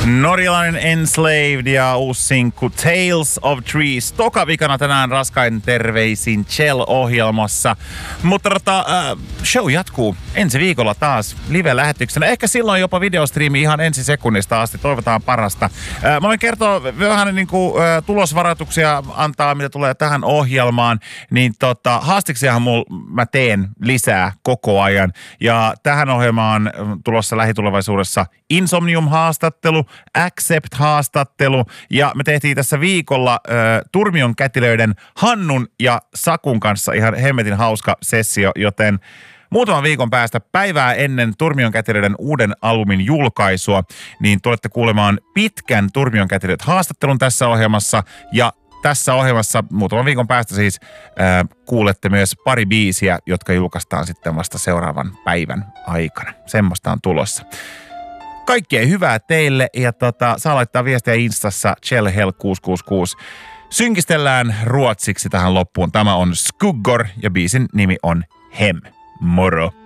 Norjalainen Enslaved ja uusi sinkku Tales of Trees. Toka vikana tänään raskain terveisin Chell-ohjelmassa. Mutta show jatkuu ensi viikolla taas live-lähetyksenä. Ehkä silloin jopa videostriimi ihan ensi sekunnista asti. Toivotaan parasta. Mä voin kertoa vähän niin kuin tulosvaroituksia antaa, mitä tulee tähän ohjelmaan. Niin haastiksiahan mä teen lisää koko ajan. Ja tähän ohjelmaan tulossa lähitulevaisuudessa Insomnium-haastattelu, Accept-haastattelu ja me tehtiin tässä viikolla Turmion kätilöiden Hannun ja Sakun kanssa ihan hemmetin hauska sessio, joten muutaman viikon päästä päivää ennen Turmion kätilöiden uuden albumin julkaisua, niin tulette kuulemaan pitkän Turmion kätilöiden haastattelun tässä ohjelmassa ja tässä ohjelmassa muutaman viikon päästä siis kuulette myös pari biisiä, jotka julkaistaan sitten vasta seuraavan päivän aikana. Semmoista on tulossa. Kaikkea hyvää teille ja saa laittaa viestiä Instassa ChellHell666. Synkistellään ruotsiksi tähän loppuun. Tämä on Skuggor ja biisin nimi on Hem. Moro!